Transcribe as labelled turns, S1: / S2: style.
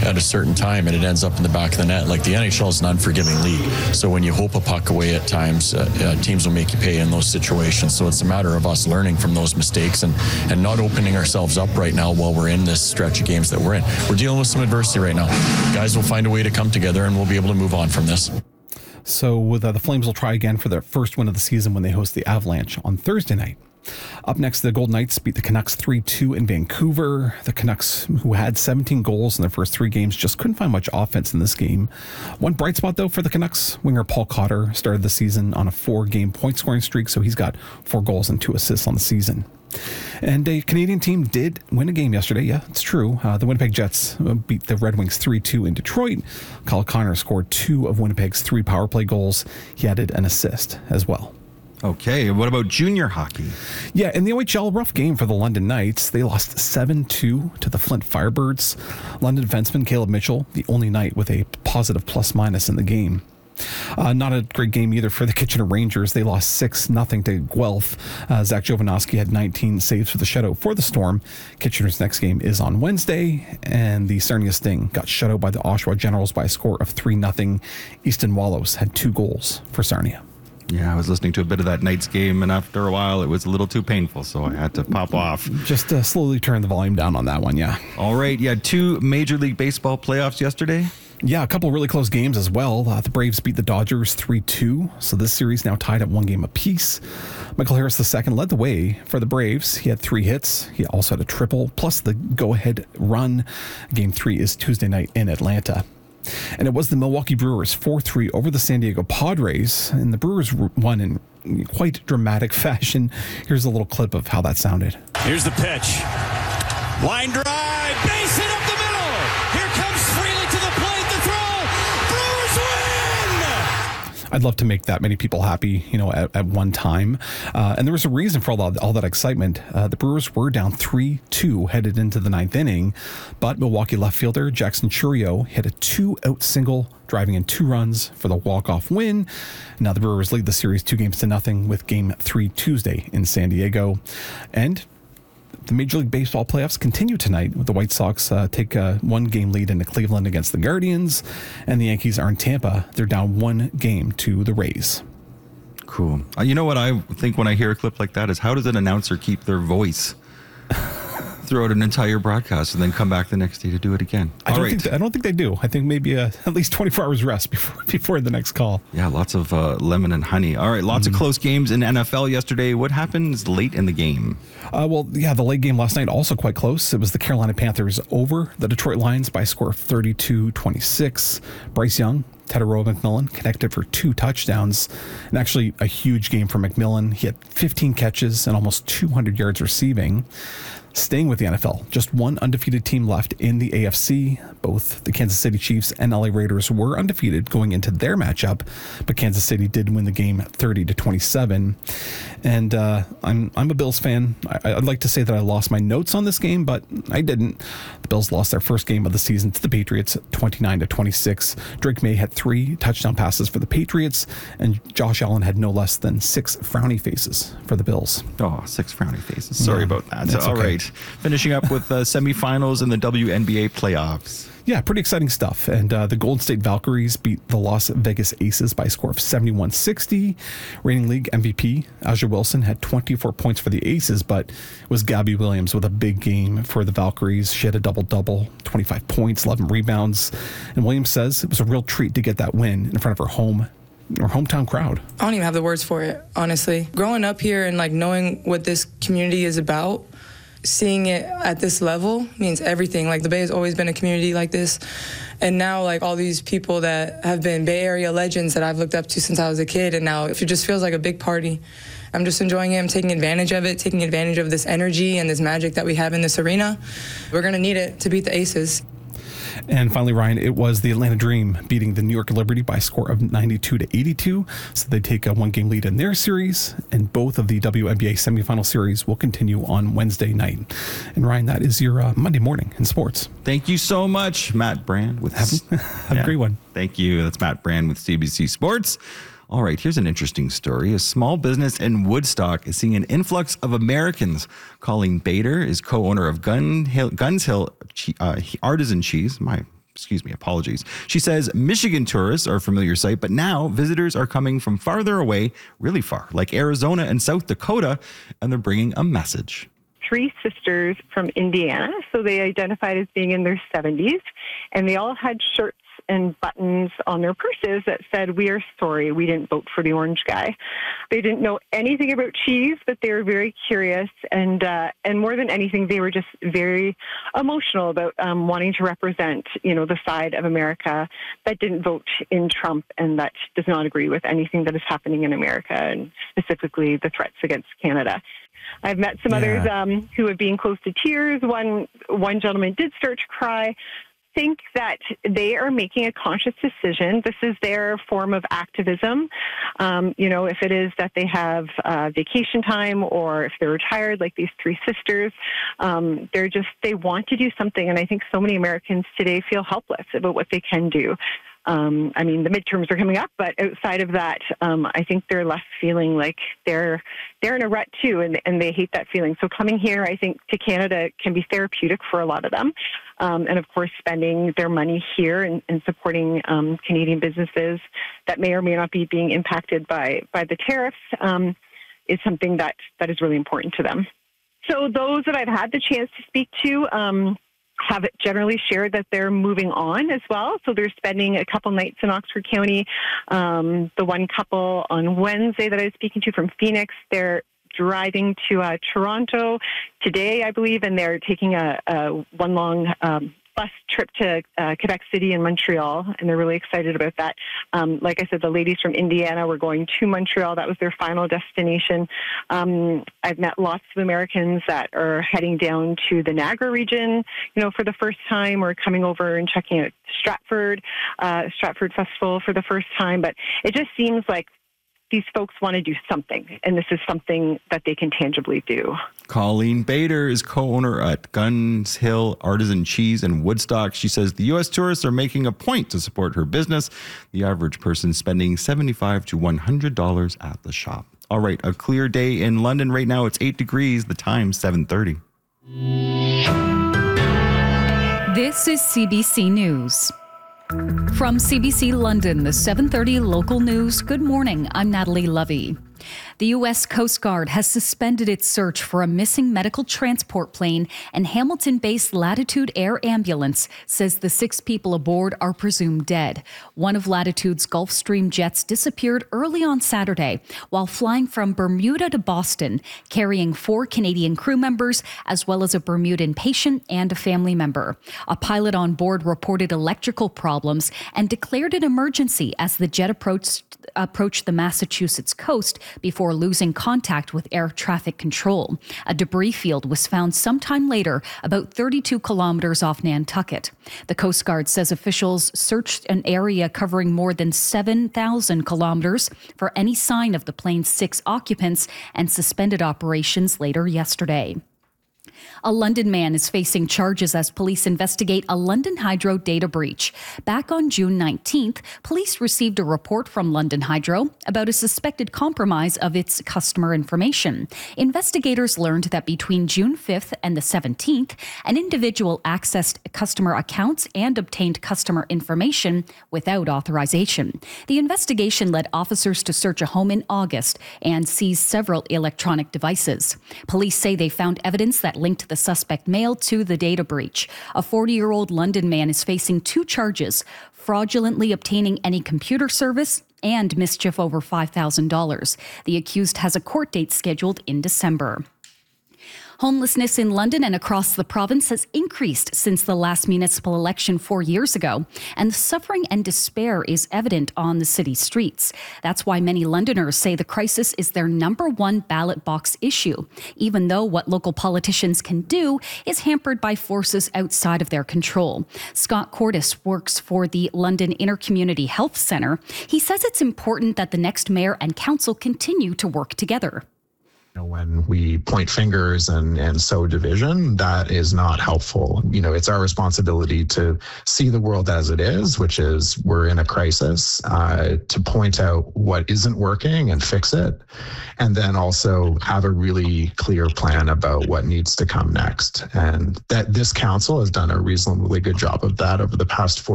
S1: at a certain time and it ends up in the back of the net. Like the NHL is an unforgiving league. So when you hope a puck away at times, teams will make you pay in those situations. So it's a matter of us learning from those mistakes and not opening ourselves up right now while we're in this stretch of games that we're in. We're dealing with some adversity right now. Guys will find a way to come together and we'll be able to move on from this.
S2: So the Flames will try again for their first win of the season when they host the Avalanche on Thursday night. Up next, the Golden Knights beat the Canucks 3-2 in Vancouver. The Canucks, who had 17 goals in their first 3 games, just couldn't find much offense in this game. One bright spot, though, for the Canucks, winger Paul Cotter started the season on a 4-game point-scoring streak, so he's got 4 goals and 2 assists on the season. And a Canadian team did win a game yesterday. Yeah, it's true. The Winnipeg Jets beat the Red Wings 3-2 in Detroit. Kyle Connor scored 2 of Winnipeg's 3 power play goals. He added an assist as well.
S3: Okay, what about junior hockey?
S2: Yeah, in the OHL, rough game for the London Knights. They lost 7-2 to the Flint Firebirds. London defenseman Caleb Mitchell, the only Knight with a positive plus-minus in the game. Not a great game either for the Kitchener Rangers. They lost 6-0 to Guelph. Zach Jovanovski had 19 saves for the shutout for the Storm. Kitchener's next game is on Wednesday, and the Sarnia Sting got shut out by the Oshawa Generals by a score of 3-0. Easton Wallows had 2 goals for Sarnia.
S3: Yeah, I was listening to a bit of that Knights game, and after a while, it was a little too painful, so I had to pop off.
S2: Just slowly turn the volume down on that one, yeah.
S3: All right, you had 2 Major League Baseball playoffs yesterday?
S2: Yeah, a couple of really close games as well. The Braves beat the Dodgers 3-2, so this series now tied at 1 game apiece. Michael Harris II led the way for the Braves. He had 3 hits. He also had a triple, plus the go-ahead run. Game 3 is Tuesday night in Atlanta. And it was the Milwaukee Brewers 4-3 over the San Diego Padres, and the Brewers won in quite dramatic fashion. Here's a little clip of how that sounded.
S4: Here's the pitch. Line drive, base hit up the middle. Here comes Freely to the plate, the throw. Brewers win!
S2: I'd love to make that many people happy, at one time. And there was a reason for all that excitement. The Brewers were down 3-2 headed into the 9th inning, but Milwaukee left fielder Jackson Chourio hit a 2-out single, driving in 2 runs for the walk-off win. Now the Brewers lead the series 2-0 with Game 3 Tuesday in San Diego. And the Major League Baseball playoffs continue tonight with the White Sox take a 1-game lead into Cleveland against the Guardians, and the Yankees are in Tampa. They're down 1 game to the Rays.
S3: Cool. You know what I think when I hear a clip like that is, how does an announcer keep their voice throughout an entire broadcast and then come back the next day to do it again?
S2: I don't think they do. I think maybe at least 24 hours rest before the next call.
S3: Yeah, lots of lemon and honey. All right, lots of close games in NFL yesterday. What happens late in the game?
S2: The late game last night also quite close. It was the Carolina Panthers over the Detroit Lions by a score of 32-26. Bryce Young, Tedero McMillan connected for 2 touchdowns, and actually a huge game for McMillan. He had 15 catches and almost 200 yards receiving. Staying with the NFL, just one undefeated team left in the AFC. Both the Kansas City Chiefs and LA Raiders were undefeated going into their matchup, but Kansas City did win the game 30-27. And I'm a Bills fan. I'd like to say that I lost my notes on this game, but I didn't. The Bills lost their first game of the season to the Patriots 29-26. Drake May had 3 touchdown passes for the Patriots, and Josh Allen had no less than 6 frowny faces for the Bills.
S3: Oh, 6 frowny faces. Sorry about that.
S2: All
S3: okay. Right. Finishing up with semifinals in the WNBA playoffs.
S2: Yeah, pretty exciting stuff. And the Golden State Valkyries beat the Las Vegas Aces by a score of 71-60. Reigning league MVP Aja Wilson had 24 points for the Aces, but it was Gabby Williams with a big game for the Valkyries. She had a double-double, 25 points, 11 rebounds. And Williams says it was a real treat to get that win in front of her hometown crowd.
S5: I don't even have the words for it, honestly. Growing up here and knowing what this community is about, seeing it at this level means everything. The Bay has always been a community like this. And now, all these people that have been Bay Area legends that I've looked up to since I was a kid, and now it just feels like a big party. I'm just enjoying it. I'm taking advantage of it, taking advantage of this energy and this magic that we have in this arena. We're going to need it to beat the Aces.
S2: And finally, Ryan, it was the Atlanta Dream beating the New York Liberty by a score of 92-82. So they take a 1-game lead in their series, and both of the WNBA semifinal series will continue on Wednesday night. And Ryan, that is your Monday morning in sports.
S3: Thank you so much, Matt Brand.
S2: Have a great one.
S3: Thank you. That's Matt Brand with CBC Sports. All right, here's an interesting story. A small business in Woodstock is seeing an influx of Americans. Colleen Bader is co-owner of Guns Hill Artisan Cheese. My apologies. She says Michigan tourists are a familiar sight, but now visitors are coming from farther away, really far, like Arizona and South Dakota, and they're bringing a message.
S6: 3 sisters from Indiana, so they identified as being in their 70s, and they all had shirts and buttons on their purses that said, "We are sorry, we didn't vote for the orange guy." They didn't know anything about cheese, but they were very curious, and more than anything, they were just very emotional about wanting to represent, the side of America that didn't vote in Trump and that does not agree with anything that is happening in America, and specifically the threats against Canada. I've met some others who have been close to tears. One gentleman did start to cry. Think that they are making a conscious decision. This is their form of activism. If it is that they have vacation time or if they're retired, like these 3 sisters, they want to do something. And I think so many Americans today feel helpless about what they can do. The midterms are coming up, but outside of that, I think they're left feeling like they're in a rut too, and they hate that feeling. So coming here, I think, to Canada can be therapeutic for a lot of them. And of course, spending their money here and supporting Canadian businesses that may or may not be being impacted by the tariffs is something that is really important to them. So those that I've had the chance to speak to, have generally shared that they're moving on as well. So they're spending a couple nights in Oxford County. The one couple on Wednesday that I was speaking to from Phoenix, they're driving to Toronto today, I believe, and they're taking a one long bus trip to Quebec City and Montreal, and they're really excited about that. Like I said, the ladies from Indiana were going to Montreal. That was their final destination. I've met lots of Americans that are heading down to the Niagara region, for the first time, or coming over and checking out Stratford Festival for the first time. But it just seems like these folks want to do something, and this is something that they can tangibly do.
S3: Colleen Bader is co-owner at Guns Hill Artisan Cheese in Woodstock. She says the U.S. tourists are making a point to support her business. The average person spending $75 to $100 at the shop. All right, a clear day in London right now. It's 8 degrees. The time 7:30.
S7: This is CBC News. From CBC London, the 7:30 local news. Good morning, I'm Natalie Lovey. The U.S. Coast Guard has suspended its search for a missing medical transport plane, and Hamilton-based Latitude Air Ambulance says the 6 people aboard are presumed dead. One of Latitude's Gulfstream jets disappeared early on Saturday while flying from Bermuda to Boston, carrying 4 Canadian crew members as well as a Bermudan patient and a family member. A pilot on board reported electrical problems and declared an emergency as the jet approached the Massachusetts coast before losing contact with air traffic control. A debris field was found sometime later, about 32 kilometers off Nantucket. The Coast Guard says officials searched an area covering more than 7,000 kilometers for any sign of the plane's 6 occupants and suspended operations later yesterday. A London man is facing charges as police investigate a London Hydro data breach. Back on June 19th, police received a report from London Hydro about a suspected compromise of its customer information. Investigators learned that between June 5th and the 17th, an individual accessed customer accounts and obtained customer information without authorization. The investigation led officers to search a home in August and seize several electronic devices. Police say they found evidence that linked the suspect male to the data breach. A 40-year-old London man is facing 2 charges: fraudulently obtaining any computer service and mischief over $5,000. The accused has a court date scheduled in December. Homelessness in London and across the province has increased since the last municipal election 4 years ago, and the suffering and despair is evident on the city streets. That's why many Londoners say the crisis is their number one ballot box issue, even though what local politicians can do is hampered by forces outside of their control. Scott Cordis works for the London Intercommunity Health Centre. He says it's important that the next mayor and council continue to work together.
S8: When we point fingers and sow division, that is not helpful. It's our responsibility to see the world as it is, which is we're in a crisis, to point out what isn't working and fix it, and then also have a really clear plan about what needs to come next. And that this council has done a reasonably good job of that over the past 4